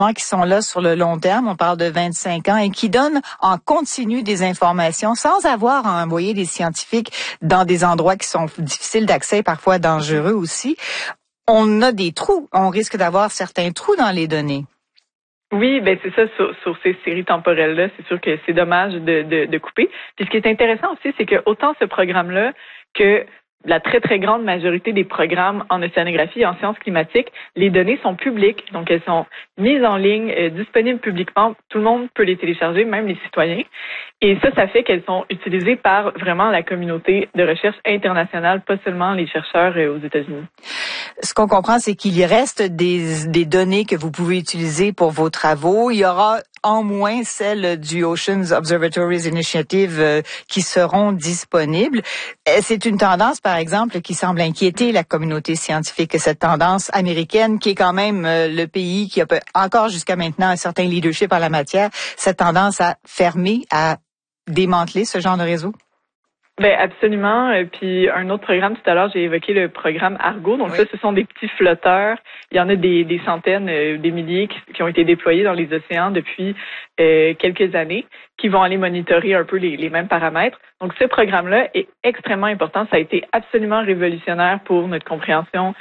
qui sont là sur le long terme, on parle de 25 ans, et qui donnent en continu des informations sans avoir à envoyer des scientifiques dans des endroits qui sont difficiles d'accès, parfois dangereux aussi. On a des trous, on risque d'avoir certains trous dans les données. Oui, ben c'est ça, sur ces séries temporelles-là, c'est sûr que c'est dommage de couper. Puis ce qui est intéressant aussi, c'est que autant ce programme-là que la très, très grande majorité des programmes en océanographie et en sciences climatiques, les données sont publiques. Donc, elles sont mises en ligne, disponibles publiquement. Tout le monde peut les télécharger, même les citoyens. Et ça fait qu'elles sont utilisées par vraiment la communauté de recherche internationale, pas seulement les chercheurs aux États-Unis. Ce qu'on comprend, c'est qu'il y reste des données que vous pouvez utiliser pour vos travaux. Il y aura en moins celles du Oceans Observatories Initiative qui seront disponibles. C'est une tendance, par exemple, qui semble inquiéter la communauté scientifique, cette tendance américaine qui est quand même le pays qui a encore jusqu'à maintenant un certain leadership en la matière, cette tendance à fermer, à démanteler ce genre de réseau? Ben absolument. Puis un autre programme, tout à l'heure, j'ai évoqué le programme Argo. Donc ça, ce sont des petits flotteurs. Il y en a des centaines, des milliers qui ont été déployés dans les océans depuis quelques années, qui vont aller monitorer un peu les mêmes paramètres. Donc ce programme-là est extrêmement important. Ça a été absolument révolutionnaire pour notre compréhension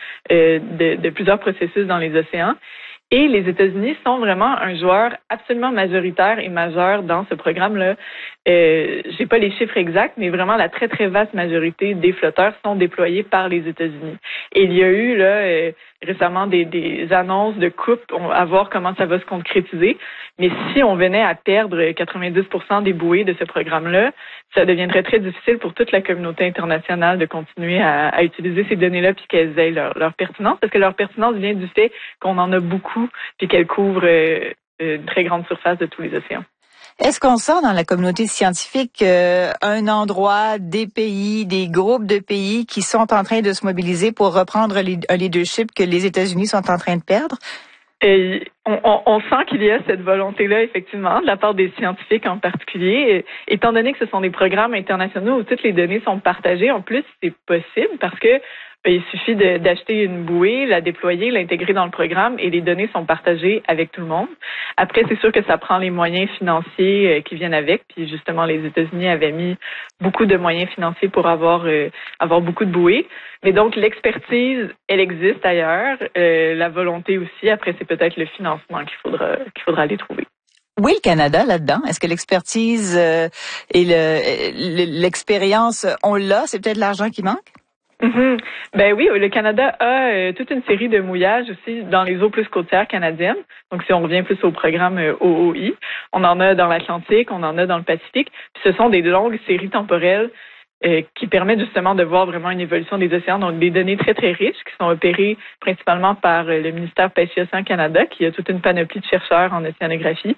de plusieurs processus dans les océans. Et les États-Unis sont vraiment un joueur absolument majoritaire et majeur dans ce programme-là. J'ai pas les chiffres exacts, mais vraiment la très, très vaste majorité des flotteurs sont déployés par les États-Unis. Et il y a eu là récemment des annonces de coupe, à voir comment ça va se concrétiser. Mais si on venait à perdre 90% des bouées de ce programme-là, ça deviendrait très difficile pour toute la communauté internationale de continuer à utiliser ces données-là puis qu'elles aient leur pertinence, parce que leur pertinence vient du fait qu'on en a beaucoup puis qu'elles couvrent une très grande surface de tous les océans. Est-ce qu'on sent dans la communauté scientifique un endroit, des pays, des groupes de pays qui sont en train de se mobiliser pour reprendre un leadership que les États-Unis sont en train de perdre? Et on sent qu'il y a cette volonté-là, effectivement, de la part des scientifiques en particulier. Étant donné que ce sont des programmes internationaux où toutes les données sont partagées, en plus, c'est possible parce que il suffit d'acheter une bouée, la déployer, l'intégrer dans le programme et les données sont partagées avec tout le monde. Après, c'est sûr que ça prend les moyens financiers qui viennent avec. Puis justement, les États-Unis avaient mis beaucoup de moyens financiers pour avoir beaucoup de bouées. Mais donc, l'expertise, elle existe ailleurs. La volonté aussi. Après, c'est peut-être le financement qu'il faudra aller trouver. Oui, le Canada là-dedans. Est-ce que l'expertise et l'expérience, on l'a? C'est peut-être l'argent qui manque? Mm-hmm. Ben oui, le Canada a toute une série de mouillages aussi dans les eaux plus côtières canadiennes. Donc, si on revient plus au programme OOI, on en a dans l'Atlantique, on en a dans le Pacifique. Puis ce sont des longues séries temporelles qui permettent justement de voir vraiment une évolution des océans. Donc, des données très, très riches qui sont opérées principalement par le ministère Pêche et Océans Canada, qui a toute une panoplie de chercheurs en océanographie.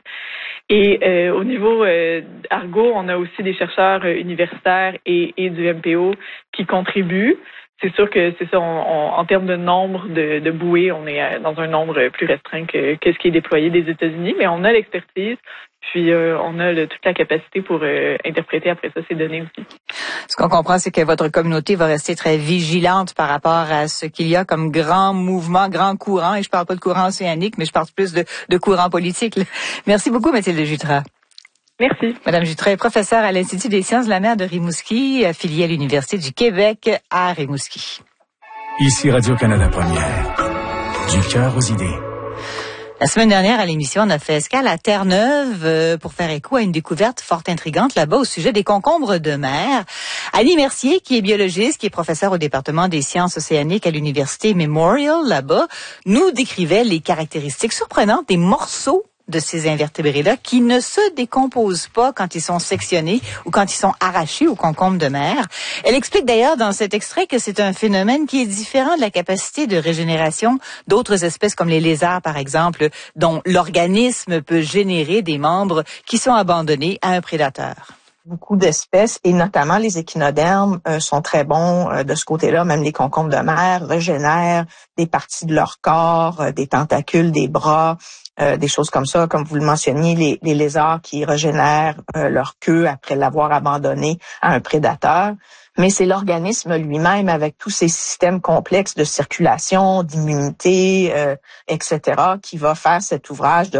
Et au niveau Argo, on a aussi des chercheurs universitaires et du MPO qui contribuent. C'est sûr que c'est ça, en termes de nombre de bouées, on est dans un nombre plus restreint que ce qui est déployé des États-Unis, mais on a l'expertise, puis on a toute la capacité pour interpréter après ça ces données aussi. Ce qu'on comprend, c'est que votre communauté va rester très vigilante par rapport à ce qu'il y a comme grand mouvement, grand courant, et je parle pas de courant océanique, mais je parle plus de courant politique. Merci beaucoup, Mathilde Jutras. Merci. Madame Jutras est professeure à l'Institut des sciences de la mer de Rimouski, affiliée à l'Université du Québec à Rimouski. Ici Radio-Canada Première. Du cœur aux idées. La semaine dernière, à l'émission, on a fait escale à Terre-Neuve pour faire écho à une découverte fort intrigante là-bas au sujet des concombres de mer. Annie Mercier, qui est biologiste, qui est professeure au département des sciences océaniques à l'Université Memorial là-bas, nous décrivait les caractéristiques surprenantes des morceaux de ces invertébrés-là qui ne se décomposent pas quand ils sont sectionnés ou quand ils sont arrachés aux concombres de mer. Elle explique d'ailleurs dans cet extrait que c'est un phénomène qui est différent de la capacité de régénération d'autres espèces comme les lézards, par exemple, dont l'organisme peut générer des membres qui sont abandonnés à un prédateur. Beaucoup d'espèces, et notamment les échinodermes, sont très bons de ce côté-là. Même les concombres de mer régénèrent des parties de leur corps, des tentacules, des bras, des choses comme ça. Comme vous le mentionniez, les lézards qui régénèrent leur queue après l'avoir abandonné à un prédateur. Mais c'est l'organisme lui-même avec tous ces systèmes complexes de circulation, d'immunité, etc., qui va faire cet ouvrage de